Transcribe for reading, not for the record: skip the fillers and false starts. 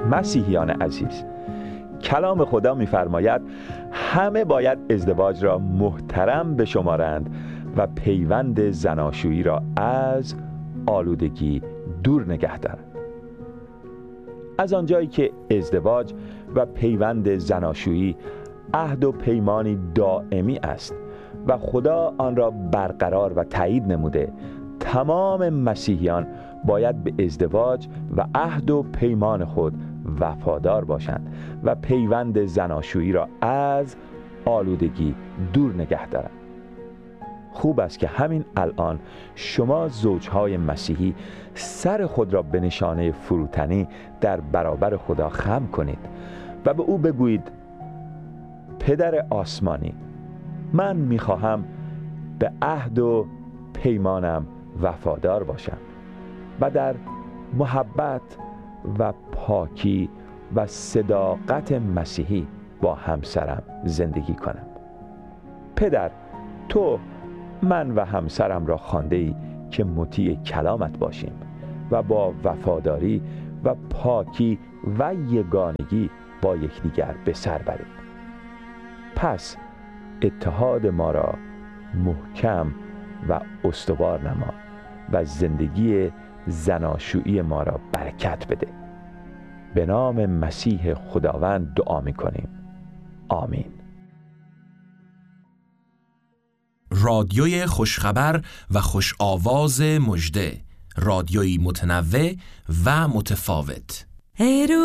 مسیحیان عزیز، کلام خدا می‌فرماید همه باید ازدواج را محترم بشمارند و پیوند زناشویی را از آلودگی دور نگه دارند. از آنجایی که ازدواج و پیوند زناشویی عهد و پیمانی دائمی است و خدا آن را برقرار و تایید نموده، تمام مسیحیان باید به ازدواج و عهد و پیمان خود وفادار باشند و پیوند زناشویی را از آلودگی دور نگه دارند. خوب است که همین الان شما زوجهای مسیحی سر خود را به نشانه فروتنی در برابر خدا خم کنید و به او بگویید: پدر آسمانی، من میخواهم به عهد و پیمانم وفادار باشم و در محبت و پاکی و صداقت مسیحی با همسرم زندگی کنم. پدر، تو من و همسرم را خوانده‌ای که مطیع کلامت باشیم و با وفاداری و پاکی و یگانگی با یکدیگر به سر بریم. پس اتحاد ما را محکم و استوار نما و زندگی زناشویی ما را برکت بده. به نام مسیح خداوند دعا می‌کنیم. آمین. رادیوی خوشخبر و خوش آواز مژده، رادیویی متنوع و متفاوت.